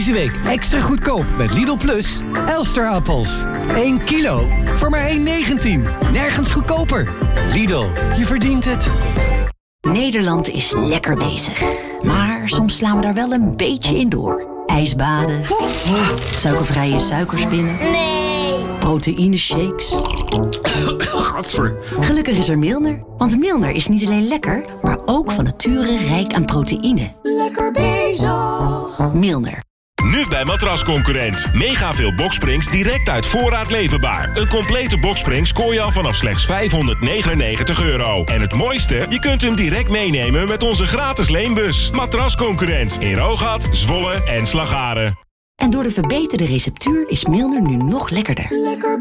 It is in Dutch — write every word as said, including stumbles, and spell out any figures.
Deze week extra goedkoop met Lidl Plus. Elsterappels. één kilo voor maar één negentien. Nergens goedkoper. Lidl, je verdient het. Nederland is lekker bezig. Maar soms slaan we daar wel een beetje in door. Ijsbaden. Suikervrije suikerspinnen. Nee. Proteïneshakes. Gadver. Gelukkig is er Milner. Want Milner is niet alleen lekker, maar ook van nature rijk aan proteïne. Lekker bezig. Milner. Nu bij Matrasconcurrent. Mega veel boksprings direct uit voorraad leverbaar. Een complete boksspring scoor je al vanaf slechts vijfhonderdnegenennegentig euro. En het mooiste, je kunt hem direct meenemen met onze gratis leenbus. Matrasconcurrent in Rooghad, Zwolle en Slagharen. En door de verbeterde receptuur is Milner nu nog lekkerder. Lekker